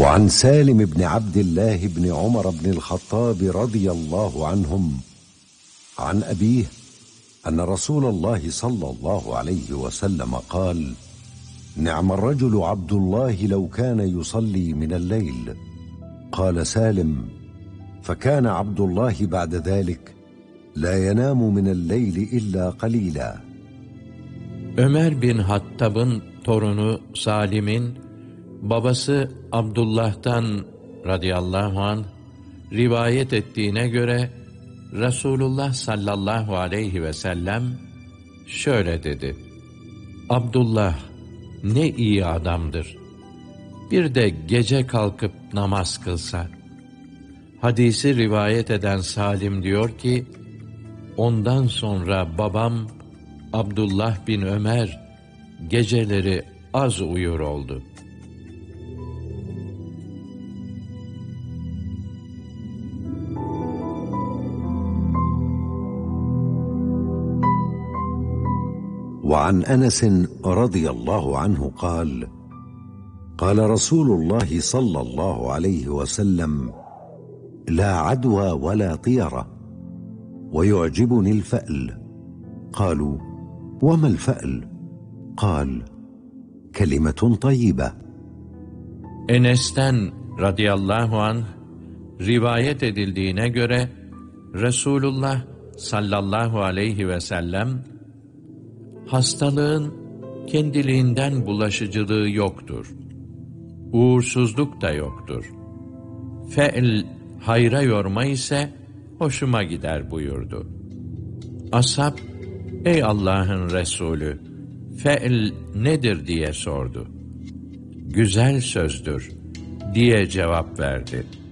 وعن سالم بن عبد الله بن عمر بن الخطاب رضي الله عنهم عن أبيه أن رسول الله صلى الله عليه وسلم قال: نعم الرجل عبد الله لو كان يصلي من الليل. قال سالم: فكان عبد الله بعد ذلك لا ينام من الليل إلا قليلا. Ömer bin Hattab'ın torunu Salim'in babası Abdullah'tan radıyallahu anh rivayet ettiğine göre Resulullah sallallahu aleyhi ve sellem şöyle dedi: Abdullah ne iyi adamdır. Bir de gece kalkıp namaz kılsa. Hadisi rivayet eden Salim diyor ki, ondan sonra babam Abdullah bin Ömer geceleri az uyur oldu. وعن أنس رضي الله عنه قال: قال رسول الله صلى الله عليه وسلم: لا عدوى ولا طيرة، ويعجبني الفأل. قالوا: وما الفأل؟ قال: كلمة طيبة. Enes'ten radıyallahu anh rivayet edildiğine göre Resulullah sallallahu aleyhi ve sellem, hastalığın kendiliğinden bulaşıcılığı yoktur. Uğursuzluk da yoktur. Fe'l hayra yorma ise hoşuma gider buyurdu. Ashab, ey Allah'ın Resulü, fe'l nedir diye sordu. Güzel sözdür diye cevap verdi.